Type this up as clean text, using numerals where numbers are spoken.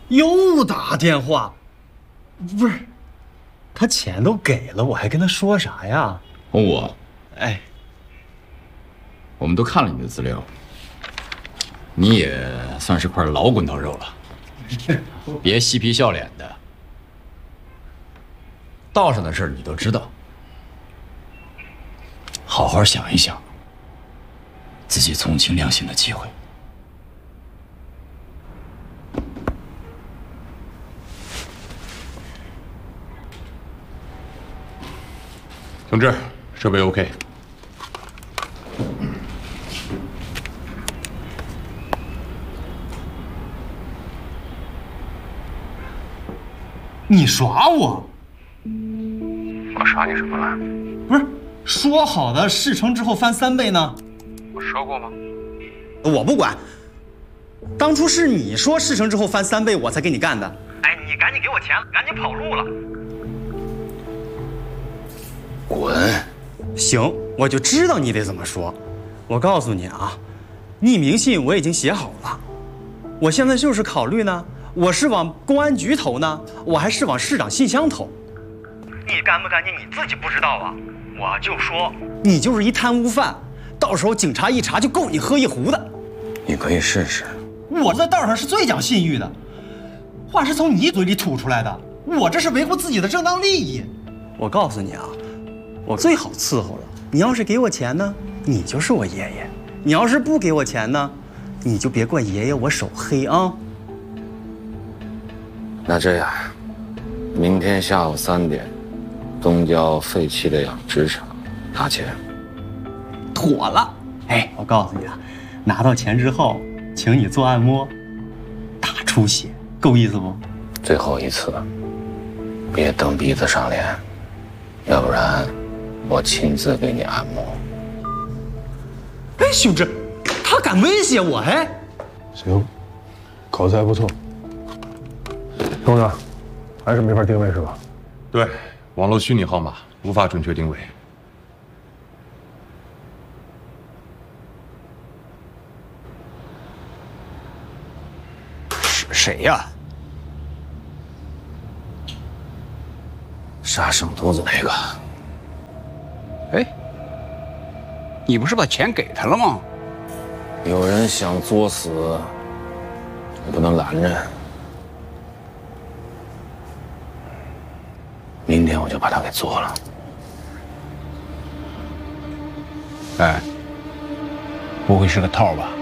又打电话，不是，他钱都给了，我还跟他说啥呀？ 洪武， 哎， 我们都看了你的资料，你也算是块老滚刀肉了，别嬉皮笑脸的。道上的事你都知道，好好想一想，自己从轻量刑的机会。 同志，设备 OK。 你耍我？ 我耍你什么了？ 不是说好的事成之后翻3倍呢？ 我说过吗？ 我不管，当初是你说事成之后翻3倍，我才给你干的。 哎，你赶紧给我钱，赶紧跑路了。 滚！ 行，我就知道你得怎么说。我告诉你啊，匿名信我已经写好了，我现在就是考虑呢，我是往公安局投呢，我还是往市长信箱投？ 你干不干净你自己不知道啊？我就说你就是一贪污犯，到时候警察一查就够你喝一壶的。 你可以试试。 我在道上是最讲信誉的，话是从你嘴里吐出来的，我这是维护自己的正当利益。我告诉你啊，我最好伺候了。你要是给我钱呢，你就是我爷爷；你要是不给我钱呢，你就别怪爷爷我手黑啊。 那这样，明天下午3点，东郊废弃的养殖场拿钱。 妥了。哎，我告诉你啊，拿到钱之后，请你做按摩，大出血，够意思不？ 最后一次，别蹬鼻子上脸，要不然我亲自给你按摩。 哎，兄弟，他敢威胁我？哎， 行，口才不错。董事长，还是没法定位是吧？ 对，网络虚拟号码无法准确定位。 谁呀？ 杀生犊子那个。 哎，你不是把钱给他了吗？ 有人想作死，我不能拦着。明天我就把他给做了。 哎，不会是个套吧？